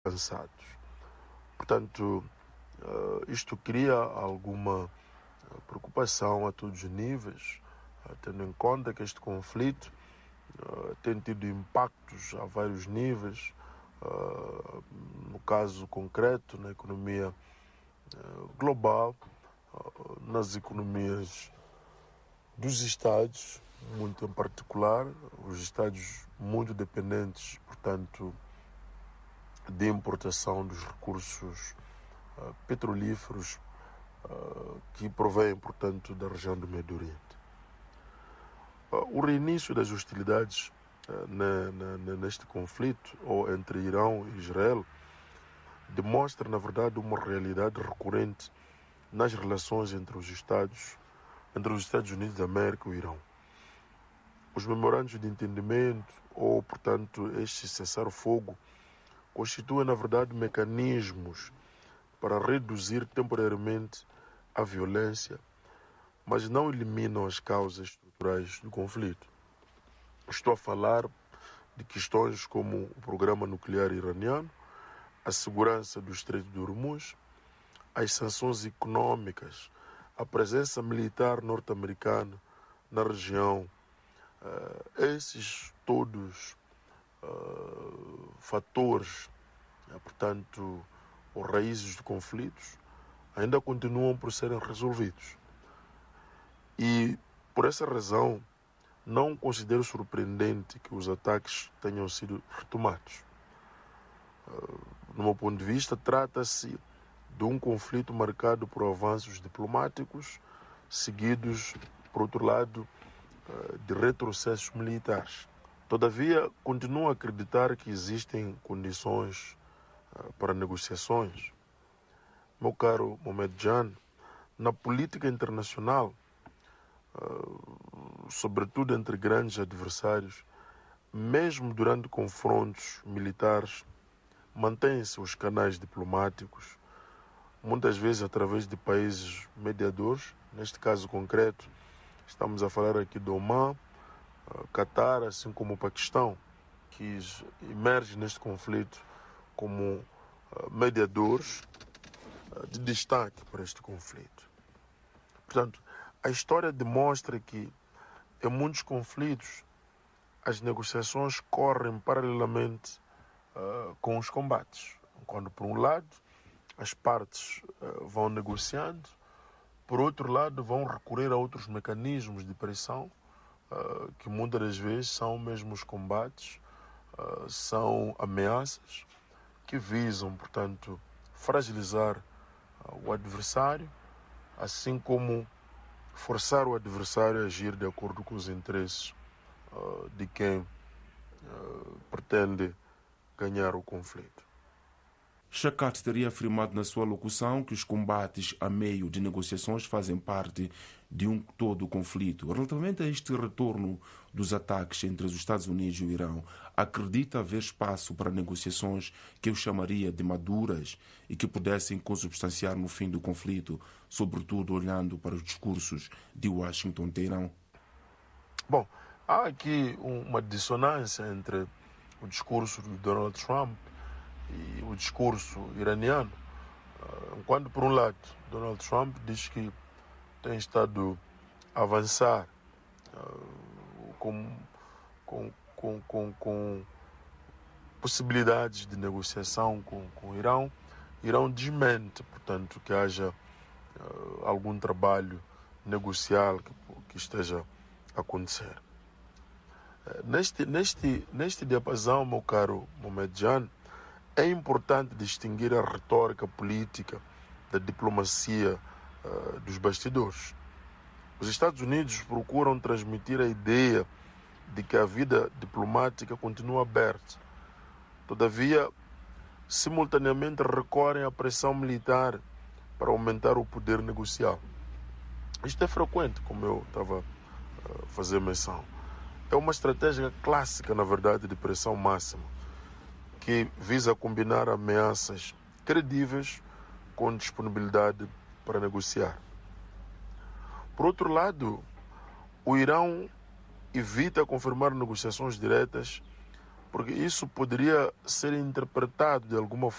avançados. Portanto, isto cria alguma preocupação a todos os níveis, tendo em conta que este conflito tem tido impactos a vários níveis, no caso concreto, na economia global, nas economias dos Estados, muito em particular, os Estados muito dependentes, portanto, de importação dos recursos petrolíferos que provém, portanto, da região do Médio Oriente. O reinício das hostilidades neste conflito, ou entre Irão e Israel, demonstra, na verdade, uma realidade recorrente nas relações entre os Estados Unidos da América e o Irão. Os memorandos de entendimento, ou, portanto, este cessar-fogo, constituem, na verdade, mecanismos para reduzir temporariamente a violência, mas não eliminam as causas estruturais do conflito. Estou a falar de questões como o programa nuclear iraniano, a segurança do Estreito de Hormuz, as sanções econômicas, a presença militar norte-americana na região. Esses todos fatores, portanto, ou raízes de conflitos, ainda continuam por serem resolvidos. E, por essa razão, não considero surpreendente que os ataques tenham sido retomados. No meu ponto de vista, trata-se de um conflito marcado por avanços diplomáticos, seguidos, por outro lado, de retrocessos militares. Todavia, continuo a acreditar que existem condições para negociações. Meu caro Mohamed Jan, na política internacional, sobretudo entre grandes adversários, mesmo durante confrontos militares, mantêm-se os canais diplomáticos, muitas vezes através de países mediadores. Neste caso concreto, estamos a falar aqui do Omã, Catar, assim como o Paquistão, que emerge neste conflito como mediadores de destaque para este conflito. Portanto, a história demonstra que em muitos conflitos as negociações correm paralelamente com os combates. Quando, por um lado, as partes vão negociando, por outro lado, vão recorrer a outros mecanismos de pressão, que muitas das vezes são mesmo os combates, são ameaças que visam, portanto, fragilizar o adversário, assim como forçar o adversário a agir de acordo com os interesses de quem pretende ganhar o conflito. Shawkat teria afirmado na sua locução que os combates a meio de negociações fazem parte de um todo conflito. Relativamente a este retorno dos ataques entre os Estados Unidos e o Irão, acredita haver espaço para negociações que eu chamaria de maduras e que pudessem consubstanciar no fim do conflito, sobretudo olhando para os discursos de Washington e Teherão? Bom, há aqui uma dissonância entre o discurso de Donald Trump e o discurso iraniano. Enquanto, por um lado, Donald Trump diz que tem estado a avançar com possibilidades de negociação com o Irão, Irão desmente, portanto, que haja algum trabalho negocial que esteja a acontecer. Neste diapasão, meu caro Mohamed Jan, é importante distinguir a retórica política da diplomacia dos bastidores. Os Estados Unidos procuram transmitir a ideia de que a vida diplomática continua aberta. Todavia, simultaneamente recorrem à pressão militar para aumentar o poder negocial. Isto é frequente, como eu estava a fazer menção. É uma estratégia clássica, na verdade, de pressão máxima, que visa combinar ameaças credíveis com disponibilidade para negociar. Por outro lado, o Irão evita confirmar negociações diretas porque isso poderia ser interpretado de alguma